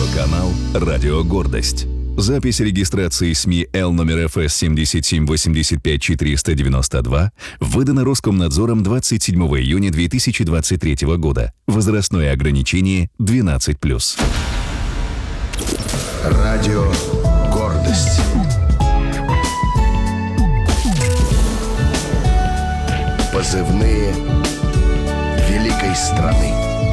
Видеоканал «Радио Гордость». Запись регистрации СМИ Л номер ФС 7785492 выдана Роскомнадзором 27 июня 2023 года. Возрастное ограничение 12+. Радио Гордость. Позывные великой страны.